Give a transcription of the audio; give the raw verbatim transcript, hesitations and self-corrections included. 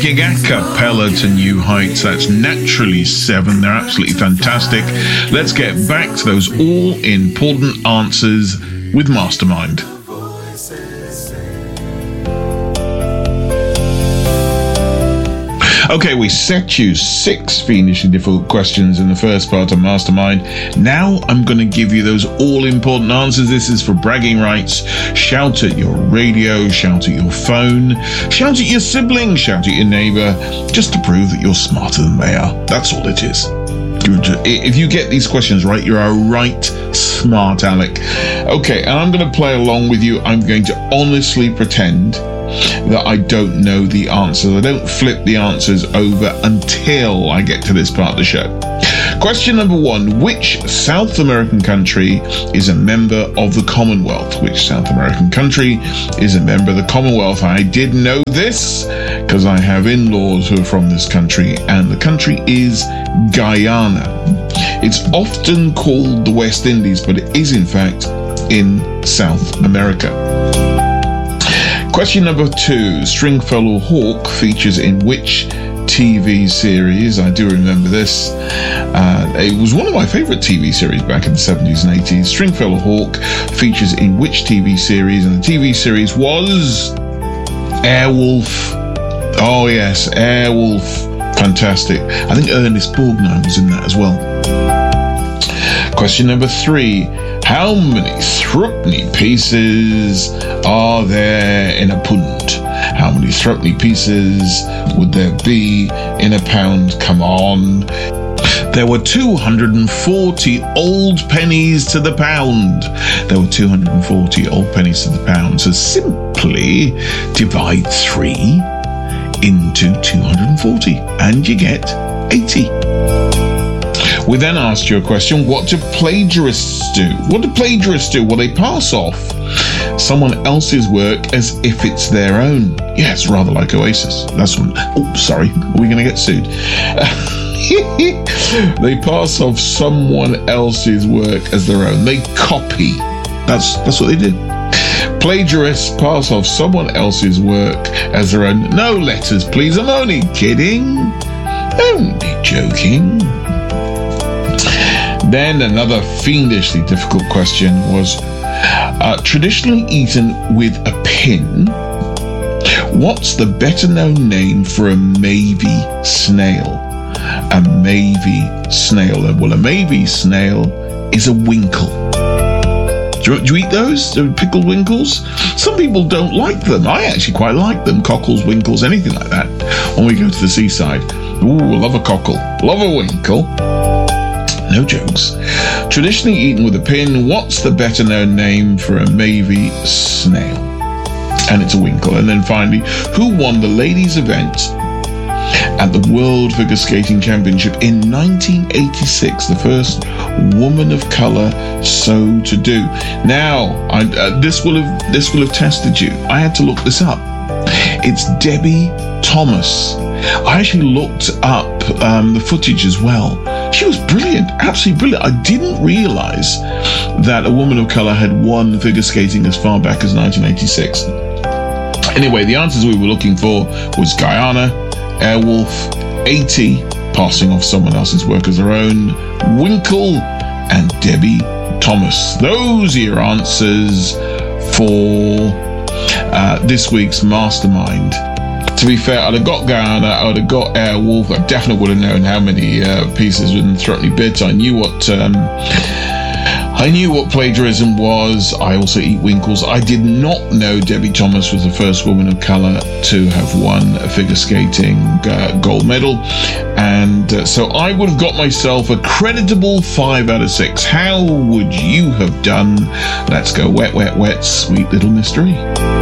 A cappella to new heights. That's Naturally Seven. They're absolutely fantastic. Let's get back to those all-important answers with Mastermind. Okay, we set you six fiendishly difficult questions in the first part of Mastermind. Now I'm going to give you those all-important answers. This is for bragging rights. Shout at your radio, shout at your phone, shout at your sibling, shout at your neighbour, just to prove that you're smarter than they are. That's all it is. If you get these questions right, you're a right smart aleck. Okay, and I'm going to play along with you. I'm going to honestly pretend that I don't know the answers. I don't flip the answers over until I get to this part of the show. Question number one. Which South American country is a member of the Commonwealth? Which South American country is a member of the Commonwealth? I did know this because I have in-laws who are from this country, and the country is Guyana. It's often called the West Indies, but it is in fact in South America. Question number two. Stringfellow Hawk features in which T V series? I do remember this. Uh, it was one of my favourite T V series back in the seventies and eighties. Stringfellow Hawk features in which T V series? And the T V series was Airwolf. Oh yes, Airwolf. Fantastic. I think Ernest Borgnine was in that as well. Question number three. How many threepenny pieces are there in a pund? How many threepenny pieces would there be in a pound? Come on. There were two hundred forty old pennies to the pound. There were two hundred forty old pennies to the pound. So simply divide three into two hundred forty and you get eighty. We then asked you a question. What do plagiarists do? What do plagiarists do? Well, they pass off someone else's work as if it's their own. Yeah, it's rather like Oasis. That's one. Oh, sorry. Are we going to get sued? They pass off someone else's work as their own. They copy. That's that's what they do. Plagiarists pass off someone else's work as their own. No letters, please. I'm only kidding. Only joking. Then another fiendishly difficult question was uh, traditionally eaten with a pin. What's the better known name for a Mavy snail? A Mavy snail. Well, a Mavy snail is a winkle. Do you, do you eat those? The pickled winkles? Some people don't like them. I actually quite like them. Cockles, winkles, anything like that. When we go to the seaside. Ooh, love a cockle. Love a winkle. No jokes. Traditionally eaten with a pin. What's the better known name for a Mavy snail? And it's a winkle. And then finally, who won the ladies' event at the World Figure Skating Championship in nineteen eighty-six? The first woman of colour so to do. Now, I, uh, this will have this will have tested you. I had to look this up. It's Debbie Thomas. I actually looked up um, the footage as well. She was brilliant, absolutely brilliant. I didn't realise that a woman of colour had won figure skating as far back as nineteen eighty-six. Anyway, the answers we were looking for was Guyana, Airwolf, eighty, passing off someone else's work as their own, Winkle, and Debbie Thomas. Those are your answers for uh, this week's Mastermind. To be fair, I'd have got Guyana, I would have got Airwolf. I definitely would have known how many uh, pieces within threepenny bits. I knew what um, I knew what plagiarism was. I also eat winkles. I did not know Debbie Thomas was the first woman of colour to have won a figure skating uh, gold medal, and uh, so I would have got myself a creditable five out of six. How would you have done? Let's go wet, wet, wet, sweet little mystery.